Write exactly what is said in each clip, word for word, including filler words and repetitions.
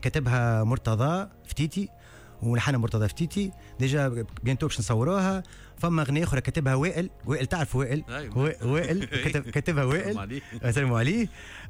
كتبها مرتضى فتيتي ولحنها مرتضى فتيتي ديجا بيانتو باش نصوروها. فما اغنيه اخرى كتبها وائل وائل تعرف وائل وائل كتب كتبها وائل سلام عليه.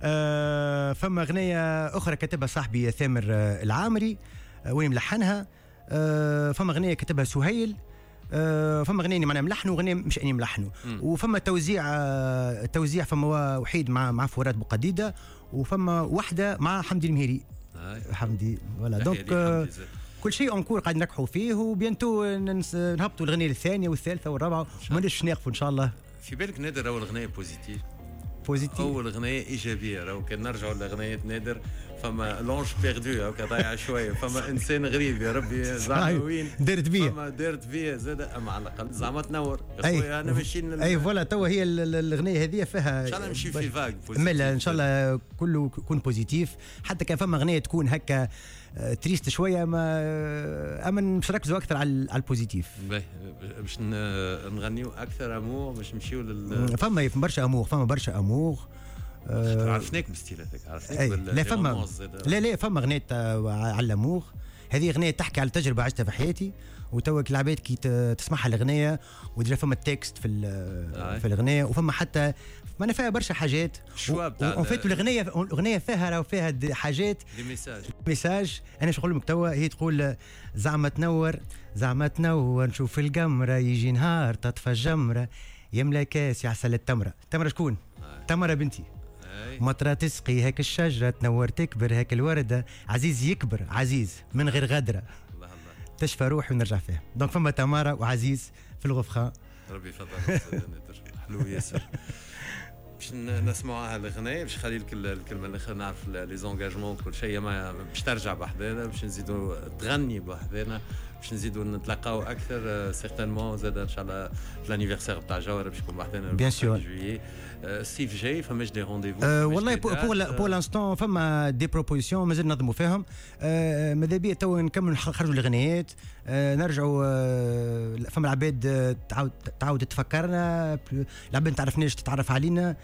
آه فما اغنيه اخرى كتبها صاحبي ثامر العامري وين ملحنها. آه فما اغنيه كتبها سهيل. آه فما اغنيه معناها ملحنه واغنيه مش اني ملحنه. وفما توزيع آه توزيع فما وحيد مع مع فؤاد بوقديده وفما واحده مع حمدي المهيري. حمدي ولا دونك آه كل شيء انكور قاعد نكحوا فيه وبيانتو نهبطوا الاغنيه الثانيه والثالثه والرابعه وماناش ناقفوا ان شاء الله. في بالك نادر اول اغنيه بوزيتيف بوزيتيف اول اغنيه ايجابيه راهو كان نرجعوا لاغنيات نادر فما لونج بيردو هكا ضايع شويه فما انسان غريب يا ربي زعما وين دارت بيه فما دارت بيه زاد اما على الاقل زعما تنور يا خويا انا ماشيين اي فوالا توا هي الاغنيه هذه فيها ان شاء الله نمشي في فاك ملا ان شاء الله كله يكون بوزيتيف. حتى كان فما اغنيه تكون هكا تريست شويه ما اما مش نركزوا اكثر على على البوزيتيف. باش نغنيو اكثر امور باش نمشيو لل فما برشا امور فما برشا امور أه عرفناك بستيلاتك عرفناك لا فما لا لا فما اغنيه على الامور. هذه اغنيه تحكي على تجربه عشتها في حياتي وتوا العباد كي تسمعها الاغنيه وديجا فما التكست في في الاغنيه وفما حتى ما انا فيها برشا حاجات اون فيت الاغنيه الاغنيه فيها راهو فيها حاجات دي ميساج ميساج. انا شو نقول لك توا هي تقول زعما تنور زعما تنور نشوف القمره يجي نهار تطفى الجمره يملى كاس يعسل التمره. التمره شكون؟ تمره بنتي. مطرة تسقي هيك الشجرة تنور تكبر هيك الوردة عزيز يكبر عزيز من غير غدرة الله الله تشفى روحي ونرجع فيها. دونك فما تمارة وعزيز في الغفخان. ربي يفضل حلو ياسر. باش نسمعوا الاغنيه باش نخلي لك الكلمه الاخرى نعرف لي زونجاجمون كل شيء ما باش ترجع بحذانا باش نزيدوا تغني بحذانا باش نزيدوا نتلاقاو اكثر سيغتانمون زاد ان شاء الله لانيفرسير تاع جوهره باش يكون بحذانا بيان سور الصيف جاي فماش دي رونديفو أه والله بور بور لانستون فما دي بروبوزيسيون مازال ننظموا فيهم. أه ماذا بيا تو نكملوا نخرجوا الاغنيات. أه نرجعوا أه فما العباد تعاود تعاود تفكرنا العباد ما تعرفناش تتعرف علينا.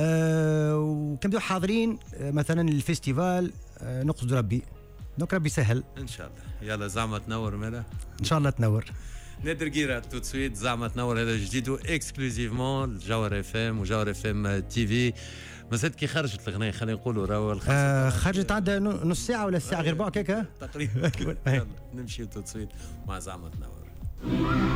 أه وكنبداو حاضرين أه مثلا الفيستيفال أه نقصد ربي دونك ربي سهل ان شاء الله. يلا زعما تنور مالا ان شاء الله تنور. نادر قيرة تو تسويت زعما تنور هذا جديد اكسكلوزيفمون جوهر اف ام وجوهر اف ام تي في. مازالت كي خرجت الاغنيه خلينا نقولوا راهو آه خرجت عندها نص ساعه ولا ساعه غير ربع هكاك تقريبا. نمشي تو تسويت مع زعما تنور.